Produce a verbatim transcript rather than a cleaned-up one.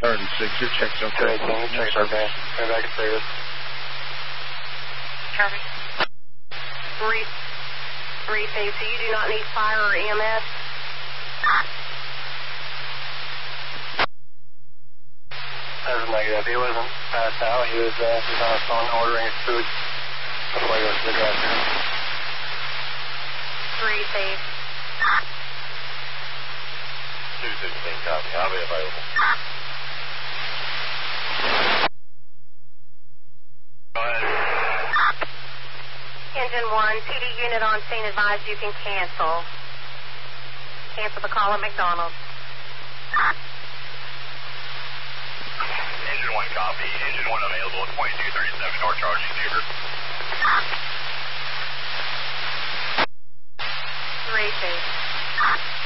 thirty-six, your check's okay. Check's okay. Come back and service. Copy. Three, three phase, so you do not need fire or E M S? That's negative. He wasn't passed out. He was, uh, he was on his phone ordering his food before he went to the drive-thru. Three phase. two sixteen, copy. I'll be available. Go ahead. Engine one, P D unit on scene advised you can cancel. Cancel the call at McDonald's. Engine one, copy. Engine one available at twenty-two thirty-seven North Charging Theater. Three phase.